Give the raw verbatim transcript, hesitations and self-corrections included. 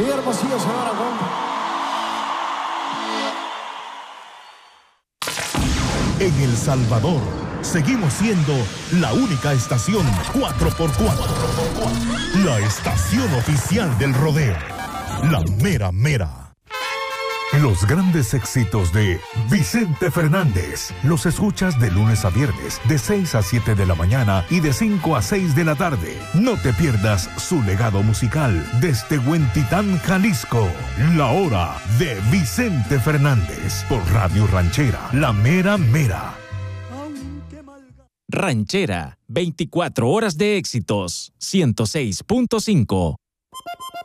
Sí, Hermosillo se va a la En El Salvador, seguimos siendo la única estación cuatro por cuatro. La estación oficial del rodeo. La mera mera. Los grandes éxitos de Vicente Fernández. Los escuchas de lunes a viernes, de seis a siete de la mañana y de cinco a seis de la tarde. No te pierdas su legado musical desde Huentitán, Jalisco. La hora de Vicente Fernández. Por Radio Ranchera, La Mera Mera. Ranchera, veinticuatro horas de éxitos, ciento seis punto cinco.